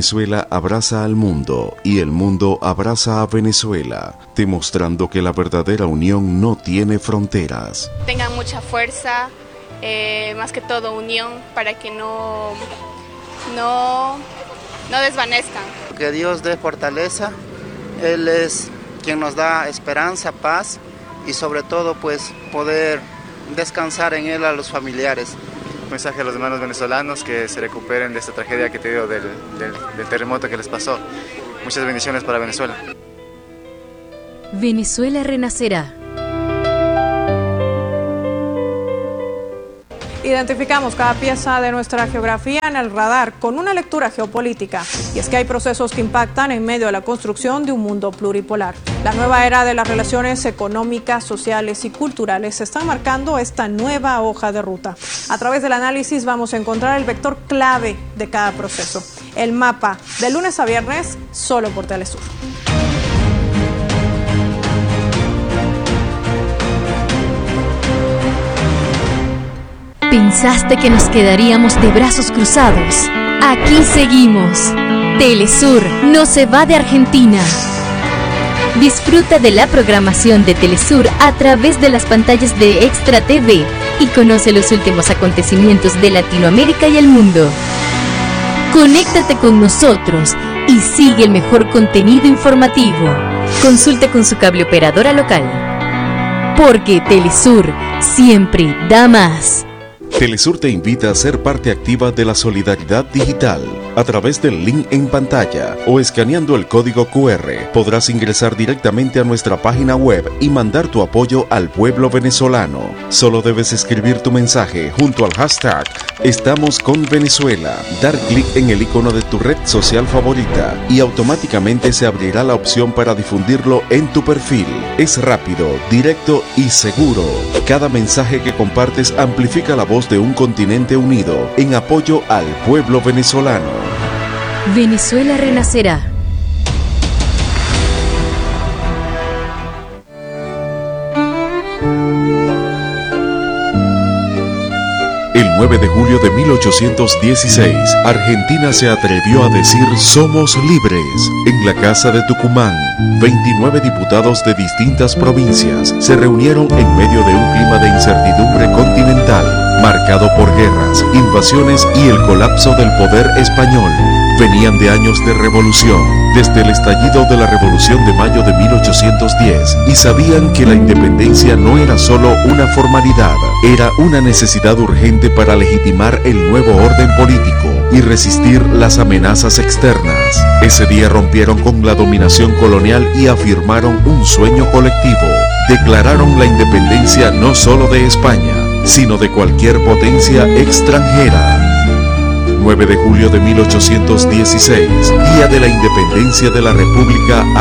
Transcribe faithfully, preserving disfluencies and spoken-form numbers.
Venezuela abraza al mundo y el mundo abraza a Venezuela, demostrando que la verdadera unión no tiene fronteras. Tengan mucha fuerza, eh, más que todo unión, para que no, no, no desvanezcan. Que Dios dé fortaleza, Él es quien nos da esperanza, paz y sobre todo pues poder descansar en Él a los familiares. Un mensaje a los hermanos venezolanos que se recuperen de esta tragedia que te dio del, del, del terremoto que les pasó. Muchas bendiciones para Venezuela. Venezuela renacerá. Identificamos cada pieza de nuestra geografía en el radar con una lectura geopolítica. Y es que hay procesos que impactan en medio de la construcción de un mundo pluripolar. La nueva era de las relaciones económicas, sociales y culturales está marcando esta nueva hoja de ruta. A través del análisis vamos a encontrar el vector clave de cada proceso. El mapa, de lunes a viernes, solo por Telesur. ¿Pensaste que nos quedaríamos de brazos cruzados? Aquí seguimos. Telesur no se va de Argentina. Disfruta de la programación de Telesur a través de las pantallas de Extra T V y conoce los últimos acontecimientos de Latinoamérica y el mundo. Conéctate con nosotros y sigue el mejor contenido informativo. Consulte con su cable operadora local. Porque Telesur siempre da más. Telesur te invita a ser parte activa de la solidaridad digital. A través del link en pantalla o escaneando el código Q R podrás ingresar directamente a nuestra página web y mandar tu apoyo al pueblo venezolano. Solo debes escribir tu mensaje junto al hashtag Estamos con Venezuela, dar clic en el icono de tu red social favorita y automáticamente se abrirá la opción para difundirlo en tu perfil. Es rápido, directo y seguro. Cada mensaje que compartes amplifica la voz de un continente unido en apoyo al pueblo venezolano. Venezuela renacerá. El nueve de julio de mil ochocientos dieciséis, Argentina se atrevió a decir "somos libres". En la Casa de Tucumán, veintinueve diputados de distintas provincias se reunieron en medio de un clima de incertidumbre continental, marcado por guerras, invasiones y el colapso del poder español. Venían de años de revolución, desde el estallido de la Revolución de Mayo de mil ochocientos diez, y sabían que la independencia no era solo una formalidad, era una necesidad urgente para legitimar el nuevo orden político y resistir las amenazas externas. Ese día rompieron con la dominación colonial y afirmaron un sueño colectivo. Declararon la independencia no solo de España, sino de cualquier potencia extranjera. nueve de julio de mil ochocientos dieciséis, Día de la Independencia de la República